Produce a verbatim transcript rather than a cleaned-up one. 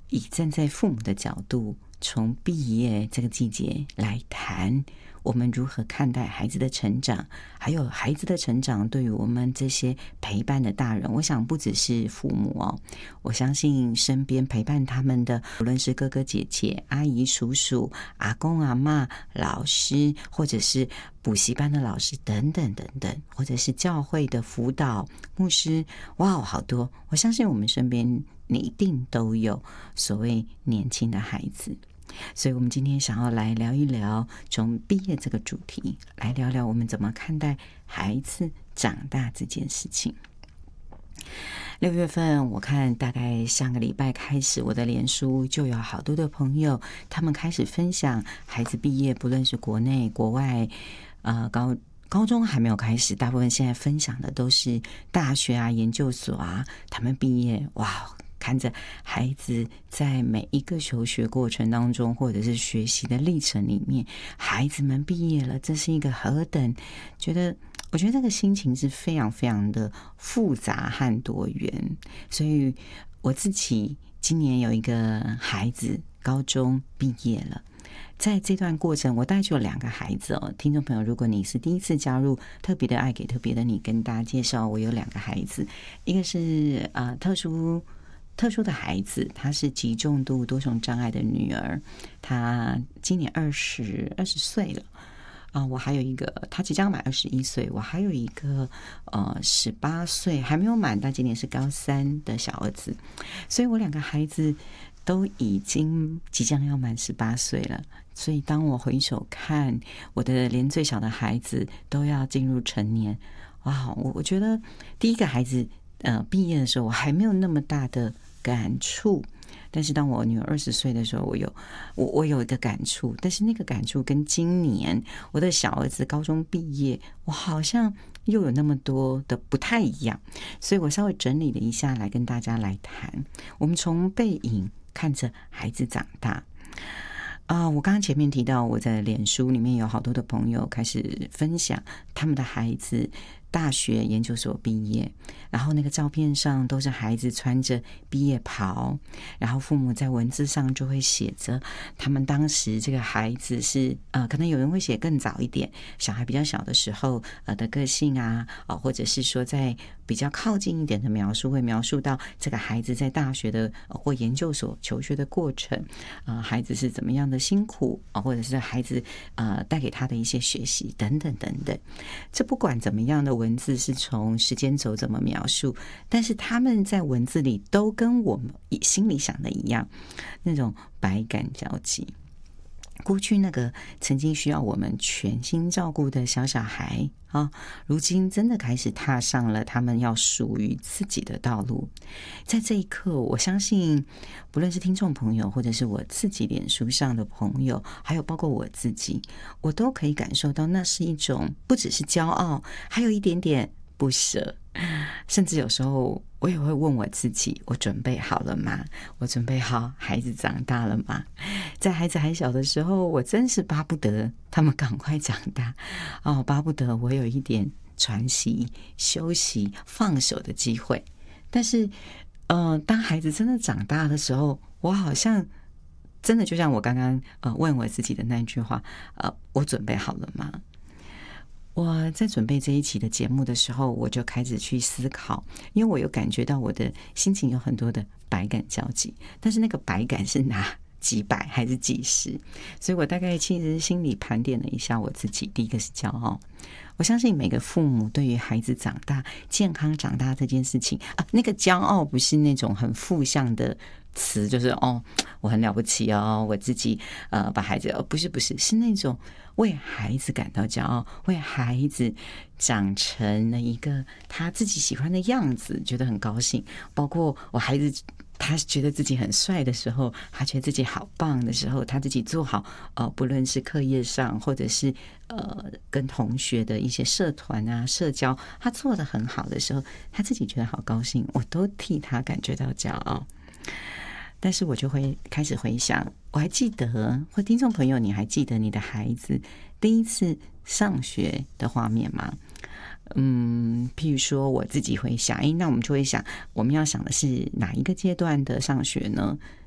以站在父母的角度，从毕业这个季节来谈我们如何看待孩子的成长，还有孩子的成长对于我们这些陪伴的大人，我想不只是父母哦，我相信身边陪伴他们的，无论是哥哥姐姐、阿姨叔叔、阿公阿嬷、老师，或者是补习班的老师等等等等，或者是教会的辅导牧师，哇，好多！我相信我们身边你一定都有所谓年轻的孩子。所以我们今天想要来聊一聊从毕业这个主题，来聊聊我们怎么看待孩子长大这件事情。六月份我看大概上个礼拜开始，我的脸书就有好多的朋友，他们开始分享孩子毕业，不论是国内国外，呃高高中还没有开始，大部分现在分享的都是大学啊、研究所啊，他们毕业，哇，看着孩子在每一个求学过程当中，或者是学习的历程里面，孩子们毕业了，这是一个何等觉得，我觉得这个心情是非常非常的复杂和多元。所以我自己今年有一个孩子高中毕业了，在这段过程，我大概就有两个孩子哦。听众朋友，如果你是第一次加入特别的爱给特别的你，跟大家介绍，我有两个孩子，一个是呃特殊特殊的孩子，她是极重度多重障碍的女儿，她今年二十二十岁了啊、呃。我还有一个，她即将满二十一岁，我还有一个呃十八岁还没有满，但今年是高三的小儿子，所以我两个孩子都已经即将要满十八岁了。所以当我回首看我的连最小的孩子都要进入成年，哇，我我觉得第一个孩子呃毕业的时候，我还没有那么大的感触，但是当我女儿二十岁的时候，我有我我有一个感触，但是那个感触跟今年我的小儿子高中毕业，我好像又有那么多的不太一样，所以我稍微整理了一下来跟大家来谈。我们从背影看着孩子长大。啊、呃，我刚刚前面提到，我在脸书里面有好多的朋友开始分享他们的孩子大学研究所毕业，然后那个照片上都是孩子穿着毕业袍，然后父母在文字上就会写着他们当时这个孩子是呃，可能有人会写更早一点，小孩比较小的时候呃的个性啊，呃，或者是说在比较靠近一点的描述，会描述到这个孩子在大学的、呃、或研究所求学的过程，呃，孩子是怎么样的辛苦啊、呃，或者是孩子呃带给他的一些学习等等等等。这不管怎么样的文字是从时间轴怎么描述，但是他们在文字里都跟我们心里想的一样，那种百感交集。过去那个曾经需要我们全心照顾的小小孩啊，如今真的开始踏上了他们要属于自己的道路。在这一刻，我相信不论是听众朋友，或者是我自己脸书上的朋友，还有包括我自己，我都可以感受到那是一种不只是骄傲，还有一点点不舍，甚至有时候我也会问我自己，我准备好了吗？我准备好孩子长大了吗？在孩子还小的时候，我真是巴不得他们赶快长大哦，巴不得我有一点喘息、休息、放手的机会。但是呃，当孩子真的长大的时候，我好像真的就像我刚刚呃问我自己的那句话，呃，我准备好了吗？我在准备这一期的节目的时候，我就开始去思考，因为我有感觉到我的心情有很多的百感交集，但是那个百感是哪几百还是几十？所以我大概其实心里盘点了一下我自己。第一个是骄傲，我相信每个父母对于孩子长大、健康长大这件事情啊，那个骄傲不是那种很负向的词，就是哦，我很了不起哦，我自己呃把孩子，哦，不是不是，是那种为孩子感到骄傲，为孩子长成了一个他自己喜欢的样子，觉得很高兴。包括我孩子，他觉得自己很帅的时候，他觉得自己好棒的时候，他自己做好呃，不论是课业上，或者是呃跟同学的一些社团啊、社交，他做得很好的时候，他自己觉得好高兴，我都替他感觉到骄傲。但是我就会开始回想，我还记得，或听众朋友，你还记得你的孩子第一次上学的画面吗？嗯，譬如说我自己会想，诶，那我们就会想，我们要想的是哪一个阶段的上学呢？